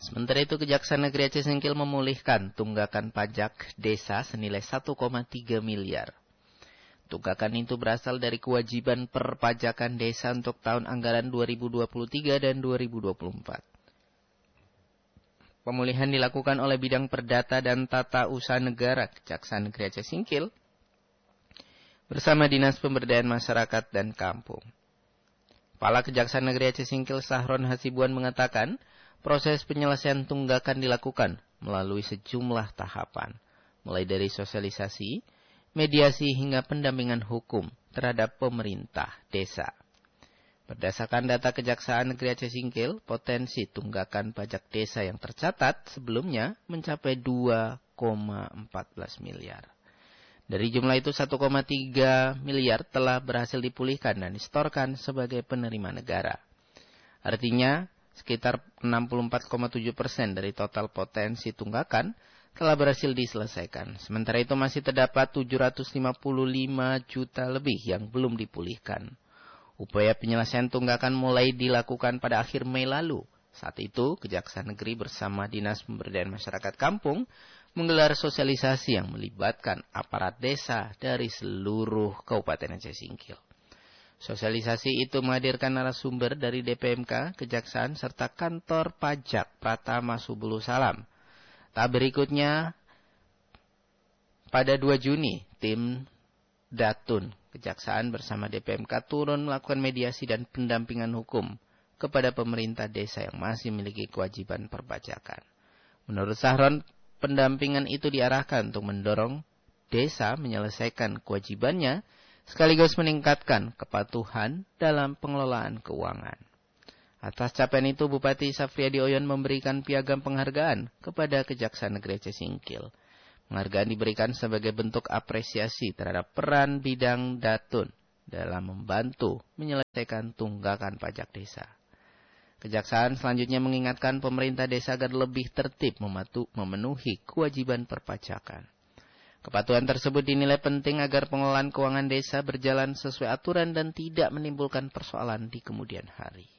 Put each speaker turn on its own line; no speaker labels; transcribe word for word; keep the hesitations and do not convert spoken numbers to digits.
Sementara itu, Kejaksaan Negeri Aceh Singkil memulihkan tunggakan pajak desa senilai satu koma tiga miliar. Tunggakan itu berasal dari kewajiban perpajakan desa untuk tahun anggaran dua ribu dua puluh tiga dan dua ribu dua puluh empat. Pemulihan dilakukan oleh Bidang Perdata dan Tata Usaha Negara Kejaksaan Negeri Aceh Singkil bersama Dinas Pemberdayaan Masyarakat dan Kampung. Kepala Kejaksaan Negeri Aceh Singkil Sahron Hasibuan mengatakan, proses penyelesaian tunggakan dilakukan melalui sejumlah tahapan, mulai dari sosialisasi, mediasi hingga pendampingan hukum terhadap pemerintah desa. Berdasarkan data Kejaksaan Negeri Aceh Singkil, potensi tunggakan pajak desa yang tercatat sebelumnya mencapai dua koma empat belas miliar. Dari jumlah itu satu koma tiga miliar telah berhasil dipulihkan dan disetorkan sebagai penerima negara. Artinya, sekitar enam puluh empat koma tujuh persen dari total potensi tunggakan telah berhasil diselesaikan. Sementara itu masih terdapat tujuh ratus lima puluh lima juta lebih yang belum dipulihkan. Upaya penyelesaian tunggakan mulai dilakukan pada akhir Mei lalu. Saat itu, Kejaksaan Negeri bersama Dinas Pemberdayaan Masyarakat Kampung menggelar sosialisasi yang melibatkan aparat desa dari seluruh Kabupaten Aceh Singkil. Sosialisasi itu menghadirkan narasumber dari D P M K, Kejaksaan, serta Kantor Pajak Pratama Subulu Salam. Tahap berikutnya, pada dua Juni, tim Datun Kejaksaan bersama D P M K turun melakukan mediasi dan pendampingan hukum kepada pemerintah desa yang masih memiliki kewajiban perpajakan. Menurut Sahron, pendampingan itu diarahkan untuk mendorong desa menyelesaikan kewajibannya sekaligus meningkatkan kepatuhan dalam pengelolaan keuangan. Atas capaian itu, Bupati Safriadi Oyon memberikan piagam penghargaan kepada Kejaksaan Negeri Aceh Singkil. Penghargaan diberikan sebagai bentuk apresiasi terhadap peran bidang Datun dalam membantu menyelesaikan tunggakan pajak desa. Kejaksaan selanjutnya mengingatkan pemerintah desa agar lebih tertib mematu, memenuhi kewajiban perpajakan. Kepatuhan tersebut dinilai penting agar pengelolaan keuangan desa berjalan sesuai aturan dan tidak menimbulkan persoalan di kemudian hari.